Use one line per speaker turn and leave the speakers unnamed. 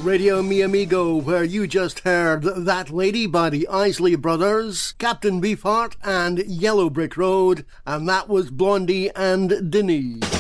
Radio Mi Amigo, where you just heard That Lady by the Isley Brothers, Captain Beefheart and Yellow Brick Road, and that was Blondie and Dinny.